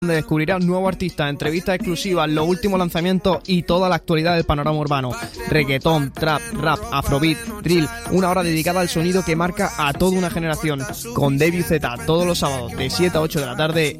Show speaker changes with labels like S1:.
S1: donde descubrirás nuevos artistas, entrevistas exclusivas, los últimos lanzamientos y toda la actualidad del panorama urbano. Reggaetón, trap, rap, afrobeat, drill, una hora dedicada al sonido que marca a toda una generación. Con David Z, todos los sábados de 7 a 8 de la tarde